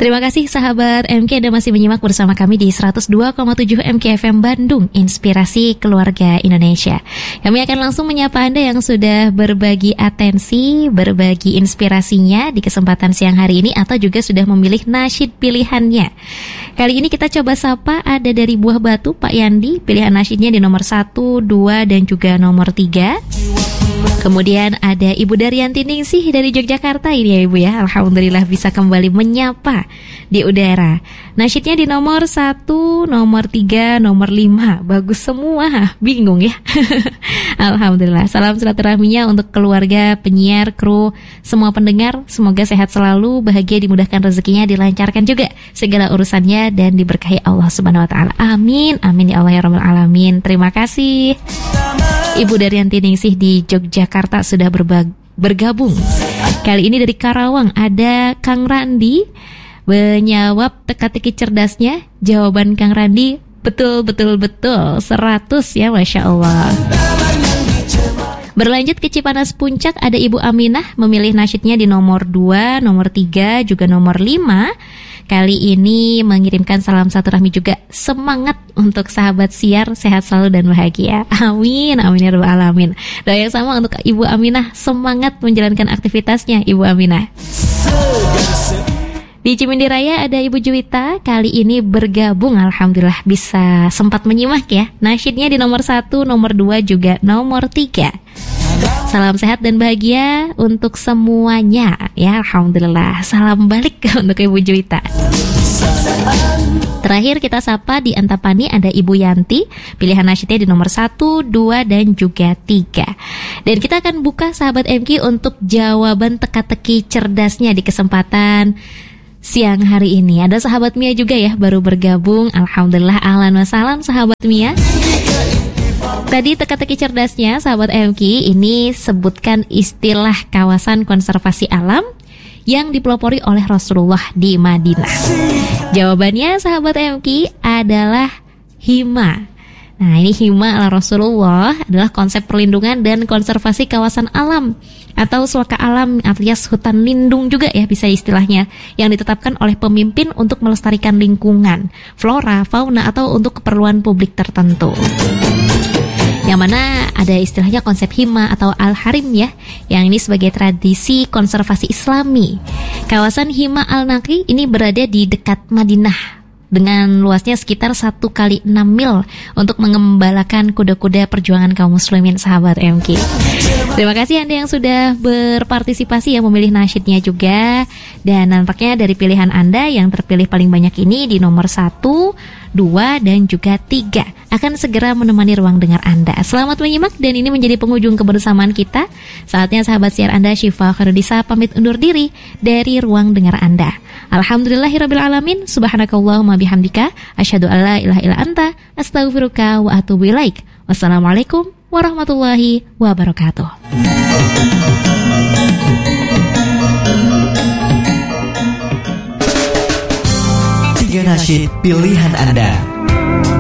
Terima kasih sahabat MK, Anda masih menyimak bersama kami di 102,7 MK FM Bandung, Inspirasi Keluarga Indonesia. Kami akan langsung menyapa Anda yang sudah berbagi atensi, berbagi inspirasinya di kesempatan siang hari ini, atau juga sudah memilih nasyid pilihannya. Kali ini kita coba sapa ada dari Buah Batu, Pak Yandi. Pilihan nasyidnya di nomor 1, 2, dan juga nomor 3. Kemudian ada Ibu Daryanti Ningsih dari Yogyakarta ini ya Ibu ya. Alhamdulillah bisa kembali menyapa di udara. Nasyidnya di nomor 1, nomor 3, nomor 5. Bagus semua, bingung ya. Alhamdulillah. Salam silaturahminya untuk keluarga, penyiar, kru, semua pendengar. Semoga sehat selalu, bahagia, dimudahkan rezekinya, dilancarkan juga segala urusannya, dan diberkahi Allah Subhanahu wa Ta'ala. Amin, amin ya Allah ya Rabbal Alamin. Terima kasih Ibu Daryanti Ningsih di Yogyakarta sudah bergabung. Kali ini dari Karawang ada Kang Randi. Menjawab teka-teki cerdasnya. Jawaban Kang Randi betul 100 ya, Masya Allah. Berlanjut ke Cipanas Puncak, ada Ibu Aminah memilih nasyidnya di nomor 2, nomor 3, juga nomor 5. Kali ini mengirimkan salam silaturahmi juga, semangat untuk sahabat siar, sehat selalu dan bahagia. Amin, amin ya rabbal alamin. Doa yang sama untuk Ibu Aminah, semangat menjalankan aktivitasnya Ibu Aminah. Di Cimindi Raya ada Ibu Juwita, kali ini bergabung, alhamdulillah bisa sempat menyimak ya. Nasyidnya di nomor 1, nomor 2, juga nomor 3. Salam sehat dan bahagia untuk semuanya ya, alhamdulillah. Salam balik untuk Ibu Juwita. Terakhir kita sapa di Antapani ada Ibu Yanti. Pilihan nasyidnya di nomor 1, 2, dan juga 3. Dan kita akan buka sahabat MK untuk jawaban teka-teki cerdasnya di kesempatan siang hari ini. Ada sahabat Mia juga ya, baru bergabung. Alhamdulillah, ahlan wa salam sahabat Mia. Tadi teka-teki cerdasnya sahabat MK ini sebutkan istilah kawasan konservasi alam yang dipelopori oleh Rasulullah di Madinah. Jawabannya sahabat MK adalah hima. Nah, ini hima ala Rasulullah adalah konsep perlindungan dan konservasi kawasan alam atau suaka alam alias hutan lindung juga ya bisa istilahnya, yang ditetapkan oleh pemimpin untuk melestarikan lingkungan, flora, fauna, atau untuk keperluan publik tertentu. Yang mana ada istilahnya konsep hima atau al-harim ya, yang ini sebagai tradisi konservasi Islami. Kawasan Hima Al-Naqi ini berada di dekat Madinah dengan luasnya sekitar 1x6 mil untuk mengembalakan kuda-kuda perjuangan kaum muslimin sahabat MK. Terima kasih Anda yang sudah berpartisipasi yang memilih nasyidnya juga. Dan nampaknya dari pilihan Anda yang terpilih paling banyak ini di nomor 1, 2, dan juga 3 akan segera menemani ruang dengar Anda. Selamat menyimak, dan ini menjadi penghujung kebersamaan kita. Saatnya sahabat siar Anda Syifa Khairudisa pamit undur diri dari ruang dengar Anda. Alhamdulillahirabbil alamin, subhanakallahumma bihamdika, asyhadu alla ilaha illa anta, astaghfiruka wa atubu ilaik. Wassalamualaikum warahmatullahi wabarakatuh. 3 nasyid pilihan Anda.